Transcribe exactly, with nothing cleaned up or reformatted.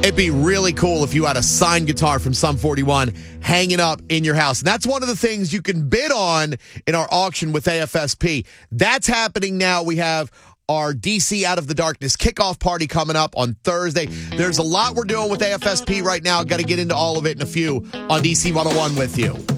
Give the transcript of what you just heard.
It'd be really cool if you had a signed guitar from Sum forty-one hanging up in your house. And that's one of the things you can bid on in our auction with A F S P. That's happening now. We have our D C Out of the Darkness kickoff party coming up on Thursday. There's a lot we're doing with A F S P right now. Got to get into all of it in a few on D C one oh one with you.